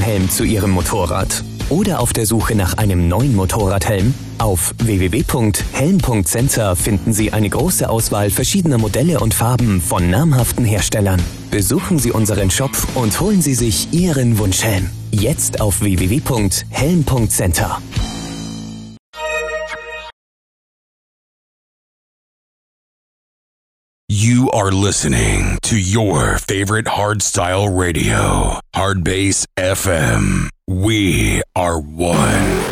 Helm zu Ihrem Motorrad? Oder auf der Suche nach einem neuen Motorradhelm? Auf www.helm.center finden Sie eine große Auswahl verschiedener Modelle und Farben von namhaften Herstellern. Besuchen Sie unseren Shop und holen Sie sich Ihren Wunschhelm. Jetzt auf www.helm.center. You are listening to your favorite hardstyle radio, Hardbass FM. We are one.